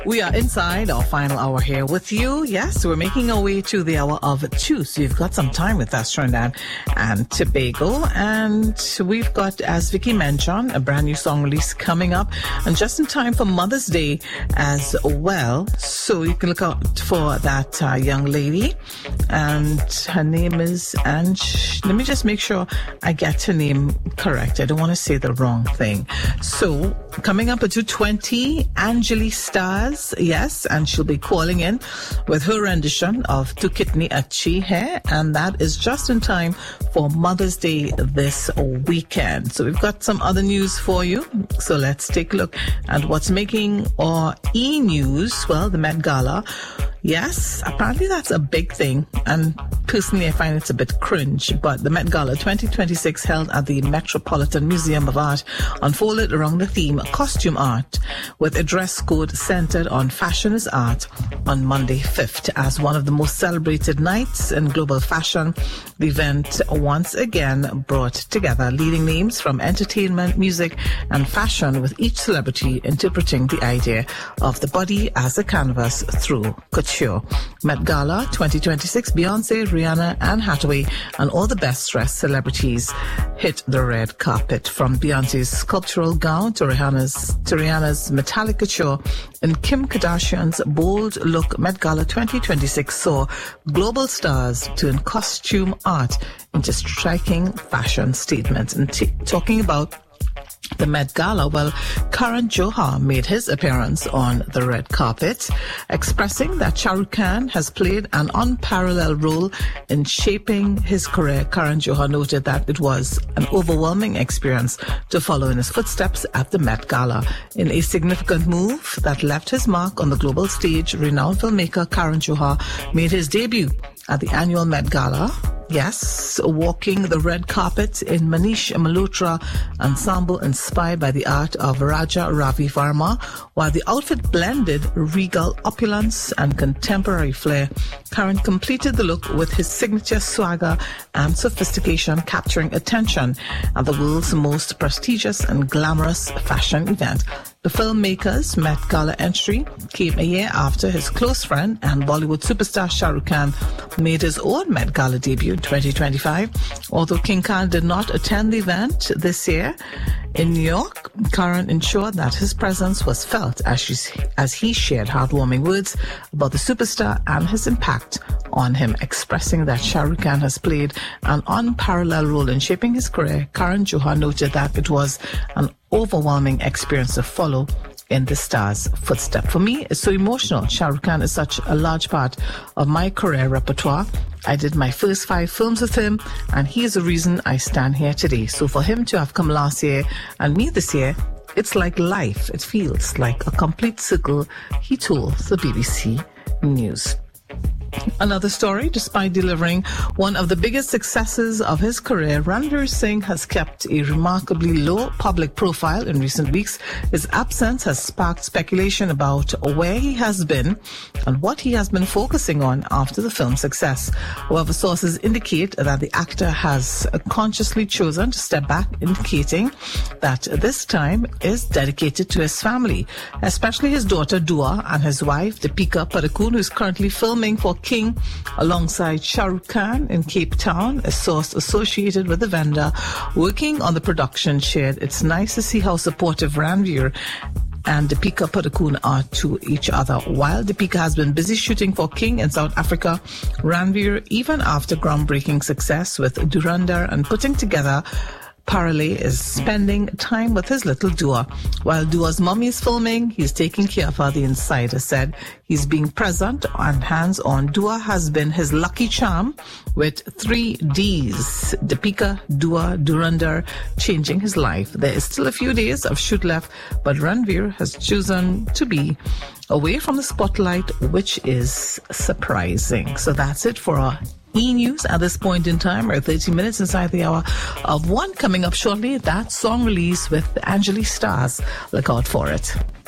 We are inside our final hour here with you. Yes, we're making our way to the hour of 2. So you've got some time with us, Trinidad and Tobago. And we've got, as Vicky mentioned, a brand new song release coming up. And just in time for Mother's Day as well. So you can look out for that young lady. And her name is Ange. Let me just make sure I get her name correct. I don't want to say the wrong thing. So coming up at 2:20, Anjali Stars. Yes, and she'll be calling in with her rendition of Tu Kitni Achhi Hai, and that is just in time for Mother's Day this weekend. So we've got some other news for you. So let's take a look at what's making our e-news. Well, the Met Gala. Yes, apparently that's a big thing, and personally I find it's a bit cringe, but the Met Gala 2026 held at the Metropolitan Museum of Art unfolded around the theme Costume Art, with a dress code centered on fashion is art on Monday 5th. As one of the most celebrated nights in global fashion, the event once again brought together leading names from entertainment, music and fashion, with each celebrity interpreting the idea of the body as a canvas through couture. Met Gala 2026, Beyonce, Rihanna, Anne Hathaway, and all the best dressed celebrities hit the red carpet. From Beyonce's sculptural gown to Rihanna's metallic couture and Kim Kardashian's bold look, Met Gala 2026 saw global stars turn costume art into striking fashion statements. And talking about the Met Gala, well, Karan Johar made his appearance on the red carpet, expressing that Shah Rukh Khan has played an unparalleled role in shaping his career. Karan Johar noted that it was an overwhelming experience to follow in his footsteps at the Met Gala. In a significant move that left his mark on the global stage, renowned filmmaker Karan Johar made his debut at the annual Met Gala. Yes, walking the red carpet in Manish Malhotra ensemble inspired by the art of Raja Ravi Verma. While the outfit blended regal opulence and contemporary flair, Karan completed the look with his signature swagger and sophistication, capturing attention at the world's most prestigious and glamorous fashion event. The filmmaker's Met Gala entry came a year after his close friend and Bollywood superstar Shah Rukh Khan made his own Met Gala debut in 2025. Although King Khan did not attend the event this year in New York, Karan ensured that his presence was felt as he shared heartwarming words about the superstar and his impact on him, expressing that Shah Rukh Khan has played an unparalleled role in shaping his career. Karan Johar noted that it was an overwhelming experience to follow in the star's footsteps. For me, it's so emotional. Shah Rukh Khan is such a large part of my career repertoire. I did my first 5 films with him, and he is the reason I stand here today. So for him to have come last year and me this year, it's like life. It feels like a complete circle, he told the BBC News. Another story, despite delivering one of the biggest successes of his career, Ranveer Singh has kept a remarkably low public profile in recent weeks. His absence has sparked speculation about where he has been and what he has been focusing on after the film's success. However, sources indicate that the actor has consciously chosen to step back, indicating that this time is dedicated to his family, especially his daughter Dua and his wife Deepika Padukone, who is currently filming for King alongside Shah Rukh Khan in Cape Town. A source associated with the vendor working on the production shared, "It's nice to see how supportive Ranveer and Deepika Padukone are to each other." While Deepika has been busy shooting for King in South Africa, Ranveer, even after groundbreaking success with Dhurandhar and putting together Parallel, is spending time with his little Dua. While Dua's mummy is filming, he's taking care of her, the insider said. He's being present and hands-on. Dua has been his lucky charm with 3 Ds, Deepika, Dua, Dhurandhar, changing his life. There is still a few days of shoot left, but Ranveer has chosen to be away from the spotlight, which is surprising. So that's it for our E-News at this point in time. We're 30 minutes inside the hour of 1. Coming up shortly, that song release with Anjali Stars. Look out for it.